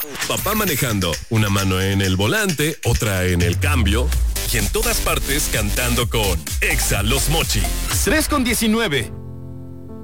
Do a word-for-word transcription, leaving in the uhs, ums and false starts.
Papá manejando, una mano en el volante, otra en el cambio, y en todas partes cantando con Exa Los Mochis. tres con diecinueve.